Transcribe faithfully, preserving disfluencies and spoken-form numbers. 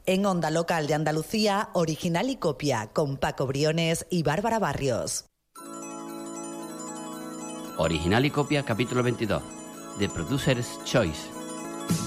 En Onda Local de Andalucía, Original y Copia, con Paco Briones y Bárbara Barrios. Original y Copia, capítulo veintidós. The Producer's Choice.